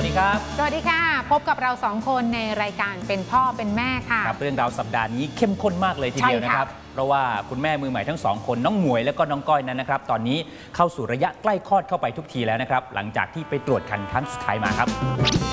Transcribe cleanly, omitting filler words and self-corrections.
ดีครับสวัสดีค่ะพบกับเราสองคนในรายการเป็นพ่อเป็นแม่ค่ะครับเรื่องราวสัปดาห์นี้เข้มข้นมากเลยทีเดียวนะครับเพราะว่าคุณแม่มือใหม่ทั้งสองคนน้องหมวยและก็น้องก้อยนั้นนะครับตอนนี้เข้าสู่ระยะใกล้คลอดเข้าไปทุกทีแล้วนะครับหลังจากที่ไปตรวจคันครั้งสุดท้ายมาครับ